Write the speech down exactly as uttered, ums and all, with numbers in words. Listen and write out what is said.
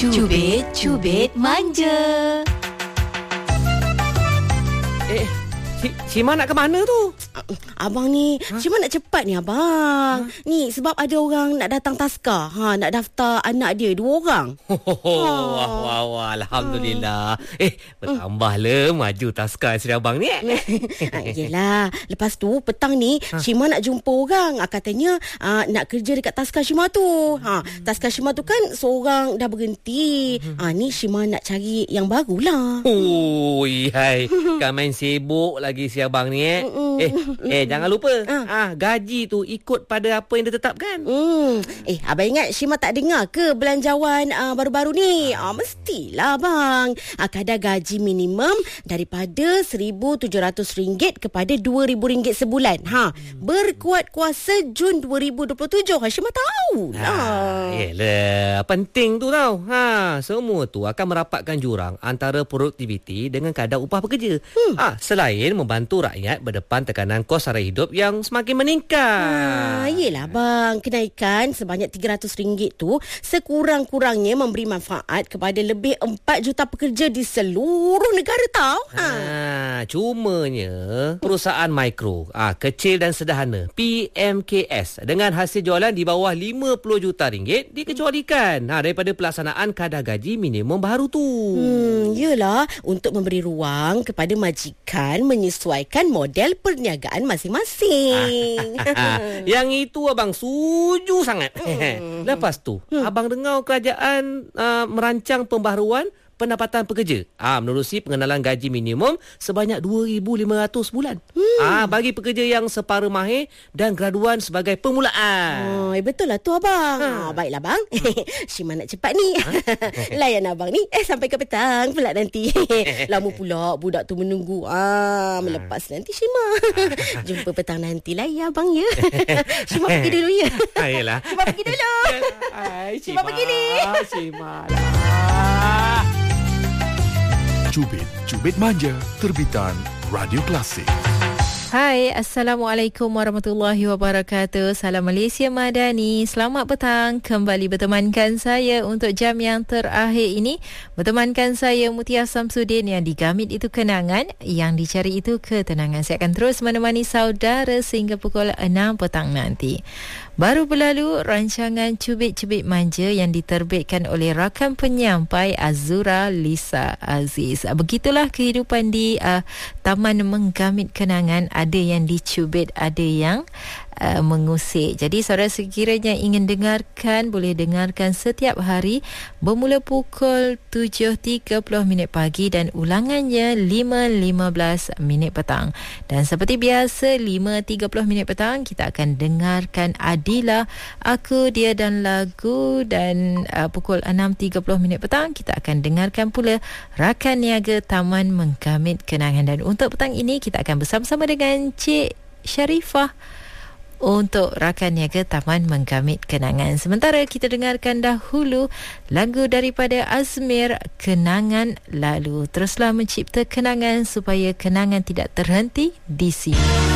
Cubit-cubit manja. Eh, si, Shima nak ke mana tu? Abang ni, ha? Cuma nak cepat ni abang. Ha? Ni sebab ada orang nak datang taska. Ha, nak daftar anak dia dua orang. Oh, ha. Wah, wah, wah, alhamdulillah. Ha. Eh, bertambahlah maju taska isteri abang ni. Eh? Yelah, lepas tu petang ni ha? Shima nak jumpa orang. Katanya uh, nak kerja dekat taska Shima tu. Ha, taska Shima tu kan seorang dah berhenti. Ha, ni Shima nak cari yang barulah. Oh, hai. Kan main sibuk lagi si abang ni eh. Eh, eh jangan lupa. Ah. ah gaji tu ikut pada apa yang ditetapkan. Hmm. Eh, abang ingat Shima tak dengar ke belanjawan uh, baru-baru ni? Ah, mestilah bang. Ah, kadar gaji minimum daripada seribu tujuh ratus ringgit kepada dua ribu ringgit sebulan. Ha, berkuat kuasa Jun dua ribu dua puluh tujuh. Ha, Shima tahu. Ha, yelah, penting tu tau. Ha, semua tu akan merapatkan jurang antara produktiviti dengan kadar upah pekerja. Hmm. Ha, selain membantu rakyat berdepan tekanan kos sara hidup yang semakin meningkat. Ha, yelah bang, kenaikan sebanyak tiga ratus ringgit tu sekurang-kurangnya memberi manfaat kepada lebih empat juta pekerja di seluruh negara tau. Ha, ha cumanya perusahaan mikro, ah kecil dan sederhana P M K S dengan hasil jualan di bawah lima puluh juta ringgit dikecualikan ha, daripada pelaksanaan kadar gaji minimum baru tu. Hmm, yelah, untuk memberi ruang kepada majikan menyesuaikan model perniagaan masing-masing. Yang itu abang setuju sangat. Lepas tu, hmm. abang dengar kerajaan uh, merancang pembaharuan pendapatan pekerja. Ah, menerusi pengenalan gaji minimum sebanyak dua ribu lima ratus bulan. Hmm. Ah, bagi pekerja yang separuh mahir dan graduan sebagai permulaan. Oh, eh, betul lah tu abang. Ha. Ah, baiklah bang. Shima nak cepat ni. Ha? Layan abang ni. Eh, sampai ke petang pula nanti. Lama pula budak tu menunggu. Ah, melepas nanti Shima. Jumpa petang nantilah ya abang ya. Shima pergi dulu ya. Ayolah. Shima pergi dulu. Ay, Shima pergi ni. Shima lah. Cubit-cubit manja terbitan Radio Klasik. Hai, Assalamualaikum warahmatullahi wabarakatuh. Salam Malaysia Madani. Selamat petang. Kembali bertemankan saya untuk jam yang terakhir ini. Bertemankan saya Mutia Samsudin. Yang digamit itu kenangan, yang dicari itu ketenangan. Saya akan terus menemani saudara sehingga pukul enam petang nanti. Baru berlalu rancangan Cubit-Cubit Manja yang diterbitkan oleh rakan penyampai Azura Lisa Aziz. Begitulah kehidupan di uh, Taman Menggamit Kenangan. Ada yang dicubit, ada yang uh, mengusik. Jadi saudara sekiranya ingin dengarkan, boleh dengarkan setiap hari bermula pukul tujuh tiga puluh minit pagi dan ulangannya lima lima belas minit petang. Dan seperti biasa lima tiga puluh minit petang kita akan dengarkan Adila, Aku, Dia dan Lagu, dan uh, pukul enam tiga puluh minit petang kita akan dengarkan pula Rakan Niaga Taman Menggamit Kenangan. Dan untuk petang ini kita akan bersama-sama dengan Cik Sharifah untuk Rakan Niaga Taman Menggamit Kenangan. Sementara kita dengarkan dahulu lagu daripada Azmir, Kenangan Lalu. Teruslah mencipta kenangan supaya kenangan tidak terhenti di sini.